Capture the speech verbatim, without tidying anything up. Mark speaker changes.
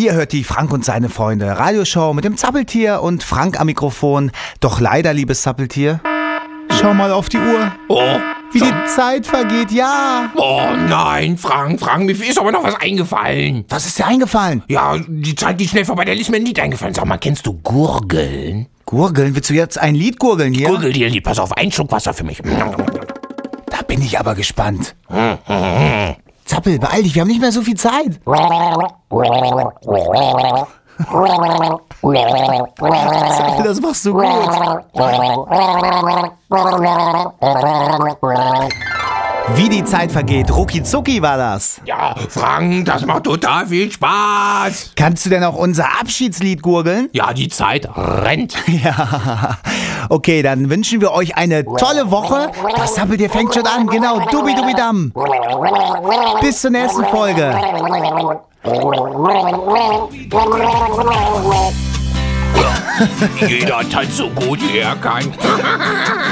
Speaker 1: Ihr hört die Frank und seine Freunde Radioshow mit dem Zappeltier und Frank am Mikrofon. Doch leider, liebes Zappeltier, schau mal auf die Uhr.
Speaker 2: Oh,
Speaker 1: Wie
Speaker 2: schon?
Speaker 1: die Zeit vergeht, ja.
Speaker 2: Oh nein, Frank, Frank, mir ist aber noch was eingefallen.
Speaker 1: Was ist dir eingefallen?
Speaker 2: Ja, die Zeit geht schnell vorbei, da ist mir ein Lied eingefallen. Sag mal, kennst du Gurgeln?
Speaker 1: Gurgeln? Willst du jetzt ein Lied gurgeln hier?
Speaker 2: Gurgel dir ein Lied, pass auf, ein Schluck Wasser für mich.
Speaker 1: Da bin ich aber gespannt. Zappel, beeil dich, wir haben nicht mehr so viel Zeit. Zappel, das machst du gut. Wie die Zeit vergeht, rucki zucki war das.
Speaker 2: Ja, Frank, das macht total viel Spaß.
Speaker 1: Kannst du denn auch unser Abschiedslied gurgeln?
Speaker 2: Ja, die Zeit rennt.
Speaker 1: Ja. Okay, dann wünschen wir euch eine tolle Woche. Das Zappeltier fängt schon an, genau, dubi-dubi-dam. Bis zur nächsten Folge.
Speaker 2: Jeder tanzt so gut, wie er kann.